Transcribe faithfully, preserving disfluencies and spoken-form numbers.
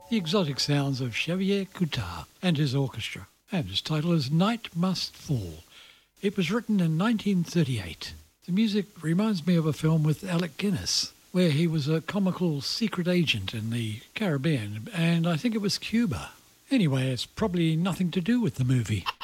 the exotic sounds of Xavier Coutard and his orchestra, and his title is Night Must Fall. It was written in nineteen thirty-eight. The music reminds me of a film with Alec Guinness, where he was a comical secret agent in the Caribbean, and I think it was Cuba. Anyway, it's probably nothing to do with the movie.